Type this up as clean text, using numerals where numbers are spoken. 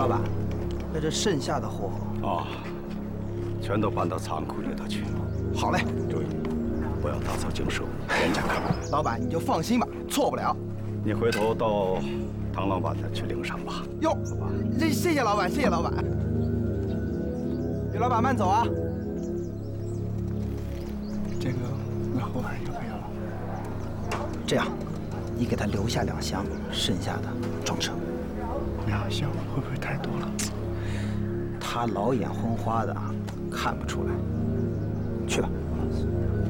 老板，那这剩下的货啊，全都搬到仓库里头去。 好嘞， 注意，不要打草惊蛇，人家看不到。 老板你就放心吧，错不了。 你回头到唐老板那去领上吧。 哟，谢谢老板，谢谢老板。李老板慢走啊。 这个那后海要不要？ 这样，你给他留下2箱，剩下的装车。 2箱会不会太多了？ 他老眼昏花的，看不出来。去吧。